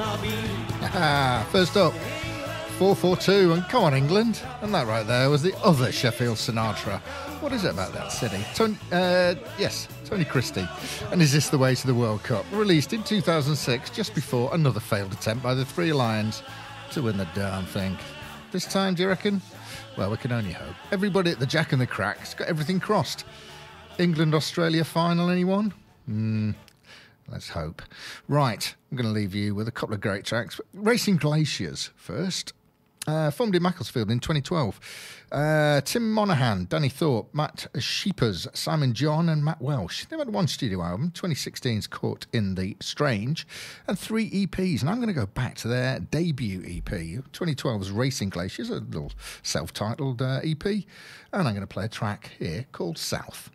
First up, 442, and come on England. And that right there was the other Sheffield Sinatra. What is it about that city? Tony Christie. And Is This the Way to the World Cup? Released in 2006, just before another failed attempt by the Three Lions to win the darn thing. This time, do you reckon? Well, we can only hope. Everybody at the Jack and the Crack's got everything crossed. England-Australia final, anyone? Let's hope. Right, I'm going to leave you with a couple of great tracks. Racing Glaciers first. Formed in Macclesfield in 2012. Tim Monaghan, Danny Thorpe, Matt Sheepers, Simon John and Matt Welsh. They've had one studio album, 2016's Caught in the Strange, and 3 EPs. And I'm going to go back to their debut EP, 2012's Racing Glaciers, a little self-titled EP. And I'm going to play a track here called South.